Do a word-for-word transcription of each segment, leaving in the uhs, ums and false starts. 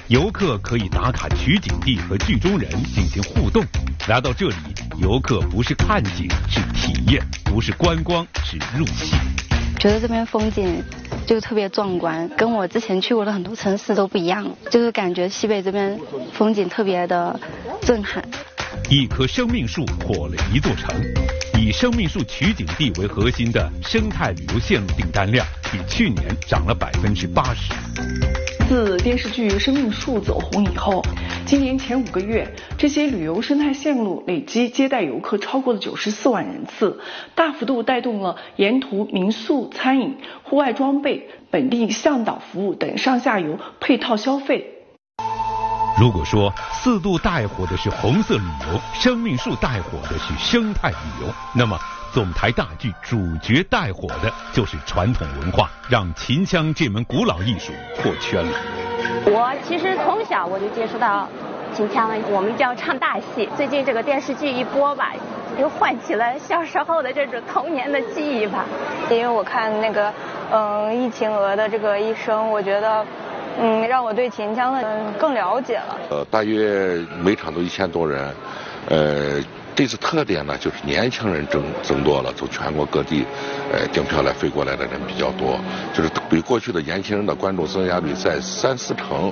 游客可以打卡取景地和剧中人进行互动。来到这里，游客不是看景，是体验；不是观光，是入戏。 觉得这边风景就特别壮观，跟我之前去过的很多城市都不一样，就是感觉西北这边风景特别的震撼。 一棵生命树火了一座城，以生命树取景地为核心的生态旅游线路订单量比去年涨了百分之八十。 自电视剧《生命树》走红以后，今年前五个月，这些旅游生态线路累计接待游客超过了九十四万人次，大幅度带动了沿途民宿、餐饮、户外装备、本地向导服务等上下游配套消费。 如果说四渡带火的是红色旅游，生命树带火的是生态旅游，那么总台大剧主角带火的就是传统文化，让秦腔这门古老艺术破圈了。 我其实从小我就接触到秦腔了，我们叫唱大戏。最近这个电视剧一播吧，又唤起了小时候的这种童年的记忆吧。 因为我看那个嗯易晴娥的这个一生，我觉得嗯让我对秦腔的更了解了。 呃，大约每场都一千多人，呃。这次特点呢，就是年轻人增增多了，从全国各地，呃，订票来飞过来的人比较多，就是比过去的年轻人的观众增加率在三四成。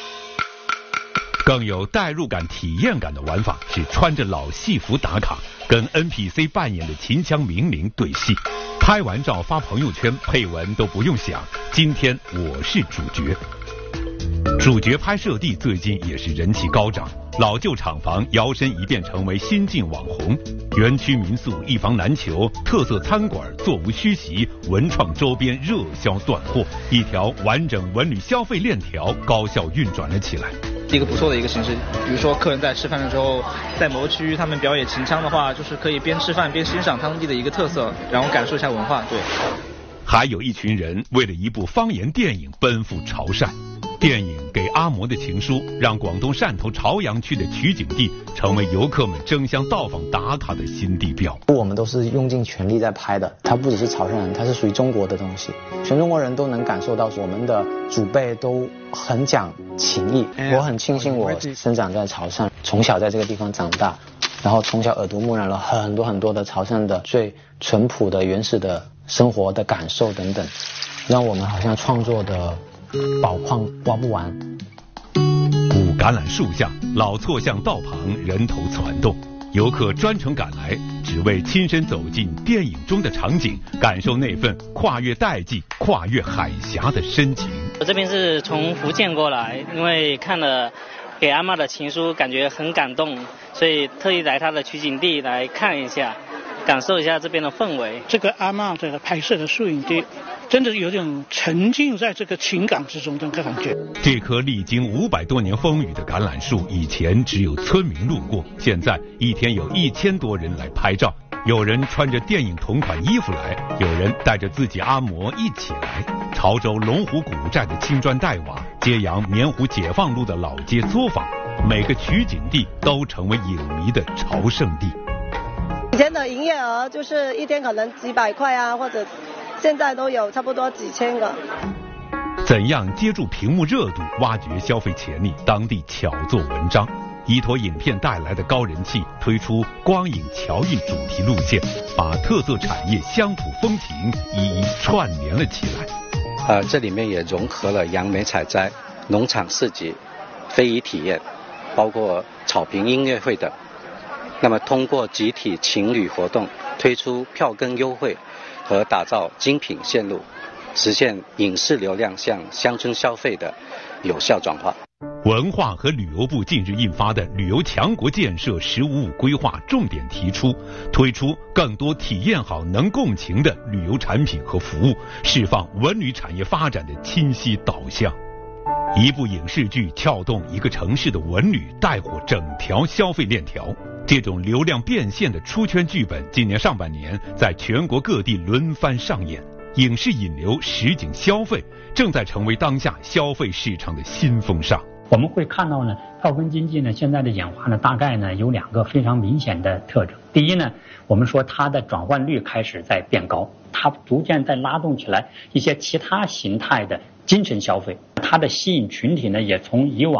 更有代入感、体验感的玩法是穿着老戏服打卡，跟 N P C 扮演的秦腔名伶对戏，拍完照发朋友圈，配文都不用想，今天我是主角。主角拍摄地最近也是人气高涨，老旧厂房摇身一变成为新晋网红，园区民宿一房难求，特色餐馆座无虚席，文创周边热销断货，一条完整文旅消费链条高效运转了起来。 一个不错的一个形式，比如说客人在吃饭的时候，在某个区域他们表演秦腔的话，就是可以边吃饭边欣赏当地的一个特色，然后感受一下文化。对， 还有一群人为了一部方言电影奔赴潮汕。电影《给阿嬷的情书》让广东汕头潮阳区的取景地成为游客们争相到访打卡的新地标。 我们都是用尽全力在拍的，它不只是潮汕人，它是属于中国的东西，全中国人都能感受到我们的祖辈都很讲情义。我很庆幸我生长在潮汕，从小在这个地方长大，然后从小耳濡目染了很多很多的潮汕的最淳朴的原始的生活的感受等等，让我们好像创作的宝矿挖不完。 古橄榄树下，老错巷道旁人头攒动，游客专程赶来，只为亲身走进电影中的场景，感受那份跨越代际、跨越海峡的深情。 我这边是从福建过来，因为看了《给阿嬷的情书》，感觉很感动，所以特意来他的取景地来看一下，感受一下这边的氛围。 这个阿嬷的拍摄的摄影地，真的有点沉浸在这个情感之中的感觉。 这棵历经五百多年风雨的橄榄树，以前只有村民路过，现在一天有一千多人来拍照。有人穿着电影同款衣服来，有人带着自己阿嬷一起来。潮州龙湖古寨的青砖黛瓦，揭阳棉湖解放路的老街作坊，每个取景地都成为影迷的朝圣地。 以前的营业额就是一天可能几百块啊，或者现在都有差不多几千个。 怎样接住屏幕热度，挖掘消费潜力？当地巧做文章，依托影片带来的高人气，推出光影侨运主题路线，把特色产业乡土风情一一串联了起来。 呃，这里面也融合了杨梅采摘、农场市集、非遗体验，包括草坪音乐会等。那么通过集体情侣活动，推出票根优惠和打造精品线路，实现影视流量向乡村消费的有效转化。 文化和旅游部近日印发的《旅游强国建设“十五五”规划》重点提出，推出更多体验好、能共情的旅游产品和服务，释放文旅产业发展的清晰导向。一部影视剧撬动一个城市的文旅，带火整条消费链条。这种流量变现的出圈剧本，今年上半年在全国各地轮番上演。影视引流、实景消费正在成为当下消费市场的新风尚。 我们会看到呢，票根经济呢现在的演化呢，大概呢有两个非常明显的特征。第一呢，我们说它的转换率开始在变高，它逐渐在拉动起来一些其他形态的精神消费，它的吸引群体呢也从以往